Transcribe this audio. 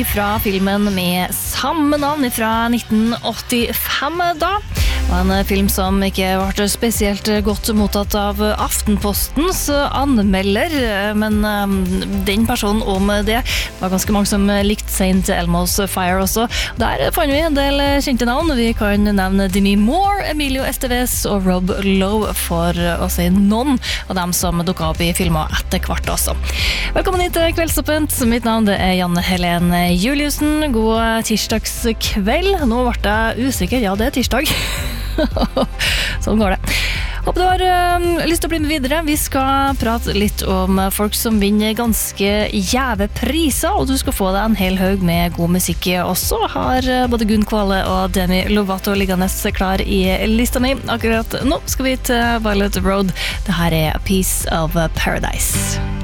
fra filmen med samme navn fra 1985 da. Det var en film som ikke ble spesielt godt mottatt av Aftenpostens anmelder, men den personen om det var ganske mange som likte St. Elmo's Fire også. Der fant vi en del kjente navn. Vi kan nevne Demi Moore, Emilio Estevez og Rob Lowe for å si noen av dem som dukket opp i filmer etter hvert også. Velkommen hit til Kveldsåpent. Mitt navn det er Janne Helene Juliussen. God tirsdagskveld. Nå ble jeg usikker. Ja, det er tirsdag. Sånn går det. Håper du har lyst til å bli med videre. Vi skal prate litt om folk som vinner ganske jæve priser, og du skal få deg en hel haug med god musikk også. Har både Gunn Kvale og Demi Lovato liggende klar i lista mi. Akkurat nå skal vi til Violet Road. Det her er A Piece of Paradise.